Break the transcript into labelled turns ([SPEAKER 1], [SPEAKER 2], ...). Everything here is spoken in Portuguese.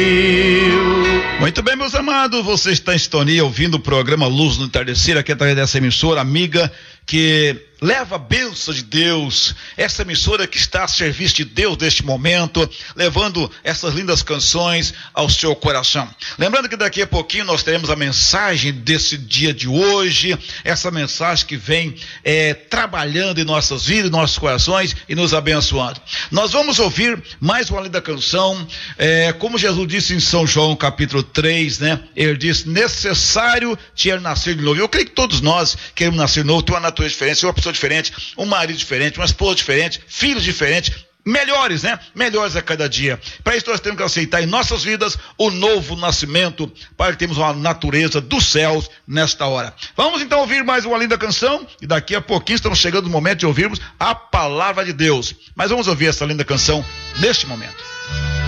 [SPEAKER 1] Muito bem, meus amados, você está em sintonia ouvindo o programa Luz no Entardecer, aqui através dessa emissora amiga que leva a bênção de Deus, essa emissora que está a serviço de Deus neste momento, levando essas lindas canções ao seu coração. Lembrando que daqui a pouquinho nós teremos a mensagem desse dia de hoje, essa mensagem que vem trabalhando em nossas vidas, em nossos corações e nos abençoando. Nós vamos ouvir mais uma linda canção, como Jesus disse em São João capítulo 3, né? Ele disse, necessário tinha nascer de novo. Eu creio que todos nós queremos nascer de novo, ter uma natureza diferente, uma pessoa diferente, um marido diferente, uma esposa diferente, filhos diferentes, melhores, né? Melhores a cada dia. Para isso nós temos que aceitar em nossas vidas o novo nascimento, para que termos uma natureza dos céus nesta hora. Vamos então ouvir mais uma linda canção, e daqui a pouquinho estamos chegando no momento de ouvirmos a palavra de Deus. Mas vamos ouvir essa linda canção neste momento.